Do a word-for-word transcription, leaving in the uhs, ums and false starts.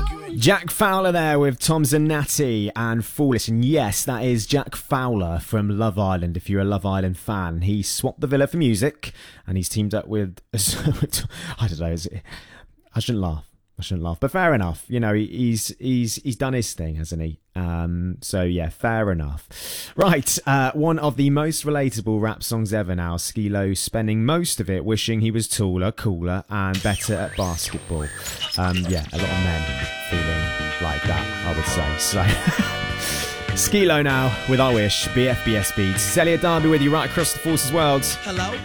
Jack Fowler there with Tom Zanatti and Foolish. And yes, that is Jack Fowler from Love Island. If you're a Love Island fan, he swapped the villa for music and he's teamed up with, I don't know, is it, I shouldn't laugh. I shouldn't laugh, but fair enough. You know, he, he's he's he's done his thing, hasn't he? Um, so yeah, fair enough. Right, uh, one of the most relatable rap songs ever now. Skee-Lo spending most of it wishing he was taller, cooler, and better at basketball. Um, yeah, a lot of men feeling like that, I would say. So Skee-Lo now with I Wish, B F B S Beats. Elliot Darby with you right across the Forces world. Hello.